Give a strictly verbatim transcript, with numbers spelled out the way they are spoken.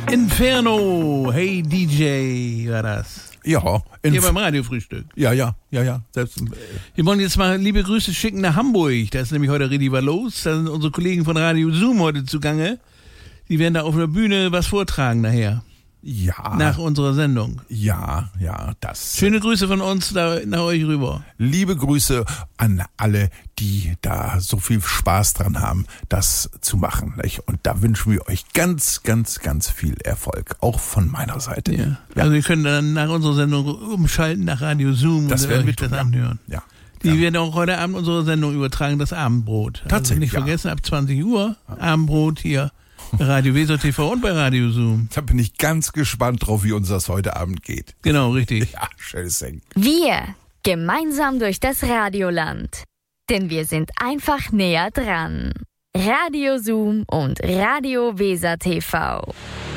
Inferno, hey D J, war das. Ja. Hier beim Radiofrühstück. Ja, ja, ja, ja. Selbst, äh, Wir wollen jetzt mal liebe Grüße schicken nach Hamburg. Da ist nämlich heute richtig was los. Da sind unsere Kollegen von Radio Zoom heute zugange. Die werden da auf der Bühne was vortragen nachher. Ja. Nach unserer Sendung. Ja, ja, das. Schöne Grüße von uns da nach euch rüber. Liebe Grüße an alle, die da so viel Spaß dran haben, das zu machen. Nicht? Und da wünschen wir euch ganz, ganz, ganz viel Erfolg. Auch von meiner Seite. Ja. Ja. Also wir können dann nach unserer Sendung umschalten nach Radio Zoom Das und werden dann wir wird das tun, ja. anhören. Ja. Die ja. werden auch heute Abend unsere Sendung übertragen, das Abendbrot. Tatsächlich, Also nicht ja. vergessen, ab zwanzig Uhr Abendbrot hier bei Radio Weser T V und bei Radio Zoom. Da bin ich ganz gespannt drauf, wie uns das heute Abend geht. Genau, richtig. Ja, schönes Ding. Wir gemeinsam durch das Radioland. Denn wir sind einfach näher dran. Radio Zoom und Radio Weser T V.